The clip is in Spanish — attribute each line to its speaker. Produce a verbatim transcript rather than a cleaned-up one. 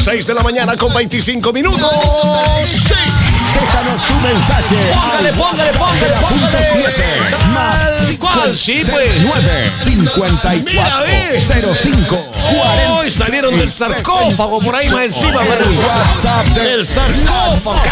Speaker 1: seis de la mañana con veinticinco minutos. ¡Sí!
Speaker 2: Déjanos tu mensaje.
Speaker 1: Póngale, póngale, póngale, póngale.
Speaker 2: siete más
Speaker 1: ¿Cuál? Sí, pues.
Speaker 2: nueve cincuenta y
Speaker 1: Mira,
Speaker 2: cuatro
Speaker 1: ve.
Speaker 2: cero cinco cuarenta.
Speaker 1: Hoy salieron del sarcófago por ahí más encima,
Speaker 2: El
Speaker 1: ¿verdad?
Speaker 2: WhatsApp
Speaker 1: Del sarcófago.